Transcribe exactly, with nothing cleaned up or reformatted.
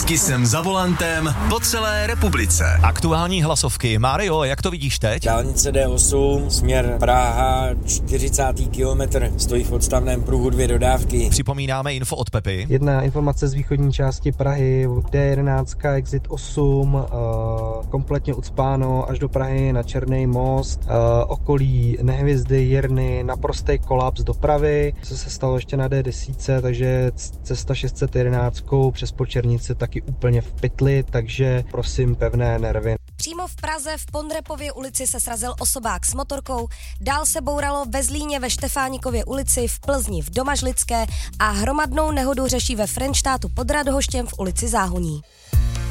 S Kissem za volantem po celé republice. Aktuální hlasovky. Mário, jak to vidíš teď? Dálnice D osm, směr Praha, čtyřicátý kilometr, stojí v odstavném pruhu dvě dodávky. Připomínáme info od Pepy. Jedna informace z východní části Prahy, D jedenáct, exit osm, uh, kompletně ucpáno až do Prahy na Černý most, uh, okolí Nehvězdy, Jirny, naprostý kolaps dopravy, co se stalo ještě na D deset, takže cesta šest set jedenáct přes Počernice taky úplně v pytli, takže prosím pevné nervy. Přímo v Praze v Pondrepově ulici se srazil osobák s motorkou, dál se bouralo ve Zlíně ve Štefánikově ulici, v Plzni v Domažlické a hromadnou nehodu řeší ve Frenštátu pod Radhoštěm v ulici Záhoní.